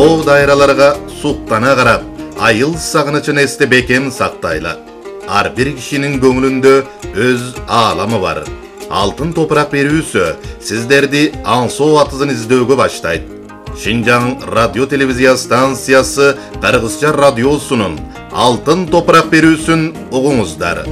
тоо дайраларга суктана карап, айыл сагынычын эсте бекем сактайлы. Ар бир кишинин көңүлүндө өз ааламы бар. Алтын топурак берүүсү сиздерди аңсоо атызын издөөгө баштайт. Шинжаң радио телевизия станциясы Кыргызча радиосунун Алтын топурак берүүсүн угуңуздар.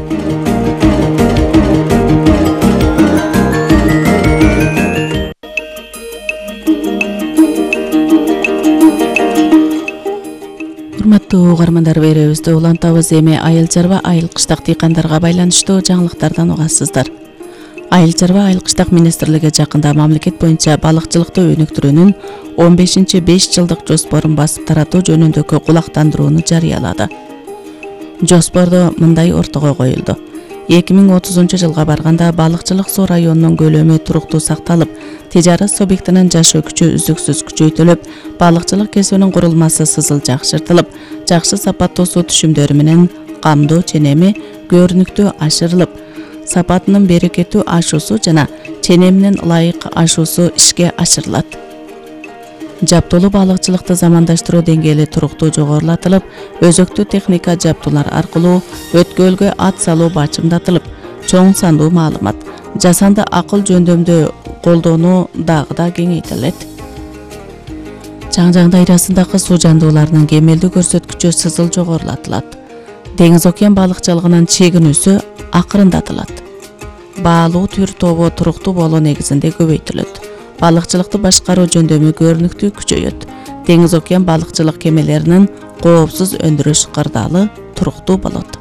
Урматтуу угармандар, беребизде улантабыз. Эми айыл чарба, айыл кыштак дыйкандарга байланыштуу жаңылыктардан угасыздар. Айыл чарба, айыл кыштак министрлиги жакында мамлекет боюнча балыкчылыкты өнүктүрүүнүн 15-5 жылдык жоспорун басып таратуу жөнүндөгү кулактандырууну жарыялады. Жоспордо мындай ортого коюлду. 2030 жылга барганда балыкчылык суу районунун көлөмү туруктуу сакталып, тижарат субъектинин жашоо күчү үздүксүз күчөйтүлүп, балыкчылык кесибинин курулмасы сызыл жакшыртылып, жакшы сапаттуу суу түшүмдөрү менен камдоо ченеми көрүнүктүү ашырылып, сапатынын берекеттүү ашуусу жана ченеминин ылайык ашуусу ишке ашырылат. Жаптоолуу балыкчылыкты замандаштыруу деңгээли туруктуу жогорулатылып, өзөктүү техника жаптуулар аркылуу өткөлгө ат салуу бачымдатылып, чоң сандуу маалымат, жасанды акыл жөндөмдү колдонуу дагы да кеңейтилет. Чаң-Чаң дайрасындагы суу жандууларынын кемелдүү көрсөткүчү сызыл жогорулатылат. Деңиз океан балыкчылыгынын чегинүүсү акырындатылат. Баалуу түр тобу туруктуу болуу негизинде көбөйтүлөт. Балыкчылыкты башкаруу жөндөмү көрүнүктүү күчөйөт. Деңиз океан балыкчылык кемелеринин коопсуз өндүрүш кырдаалы туруктуу болот.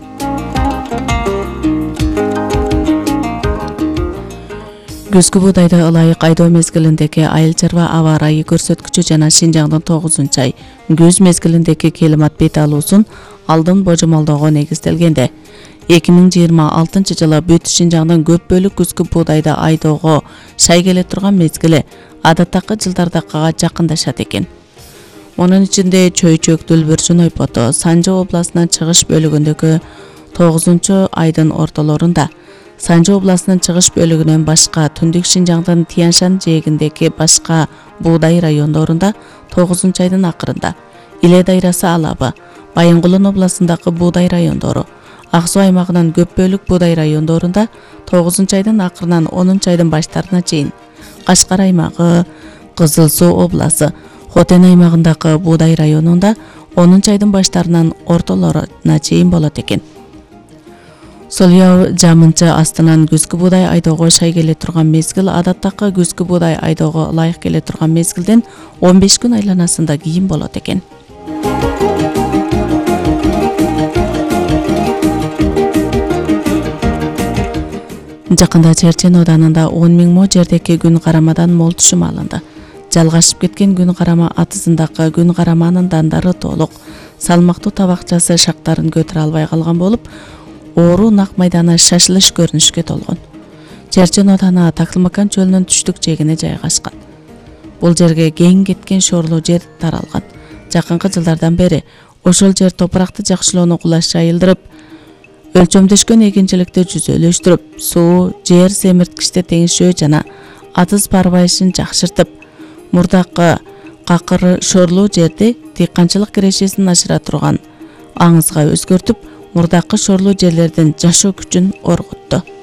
Күзгү буудайды ылайык айдоо мезгилиндеги айыл чарба аба ырайы көрсөткүчү жана Шинжаңдын 9-ай күз мезгилиндеги климат бет алуусун алдын божомолдоого негизделгенде, 2026 жылы бүт Шинжаңдын көп бөлүк күзгү буудайды айдоого шай келе турган мезгили адаттагы жылдардакыга жакындашат экен. Мунун ичинде Чөйчөк, Дүлбүрчүн ойпоту, Санжы областынын чыгыш бөлүгүндөгү 9-айдын ортолорунда, Санжы областынын чыгыш бөлүгүнөн башка Түндүк Шинжаңдын Тяньшан жээгиндеги башка буудай райондорунда 9-айдын акырында, Иле дайрасы алабы, Байынгулун областындагы буудай райондору, Ак суу аймагынын көп бөлүк буудай райондорунда 9-айдын акырынан 10-айдын баштарына чейин, Кашкар аймагы, Кызыл Суу обласы, Хотен аймагындагы буудай районунда 10-айдын баштарынан ортолоруна чейин болот экен. Солияу жамынчы астынан күзгү буудай айдоого шай келе турган мезгил адаттагы күзгү буудай айдоого ылайык келе турган мезгилден 15 күн айланасында кийин болот экен. Жакында Черчен оданында 10 000 мо жердеки күн карамадан мол түшүм алынды. Жалгашып кеткен күн карама атызындагы күн караманын дандары толук, салмактуу табакчасы шактарын көтөрө албай калган болуп, оору нак майданы шашылыш көрүнүшкө толгон. Черчен оданы Такылмакан чөлүнүн түштүк жээгине жайгашкан. Бул жерге кең кеткен шорлуу жер таралган. Жакынкы жылдардан бери ошол жер топуракты жакшылоону кулаш жайылдырып, өлчөмдөшкөн эгинчиликти жүзөлөштүрүп, суу, жер семирткичти теңишөө жана атыз парбайышын жакшыртып, мурдакы какыры шорлуу жерди дыйканчылык кирешесин ашыра турган аңызга өзгөртүп, мурдакы шорлуу жерлердин жашоо күчүн оргутту.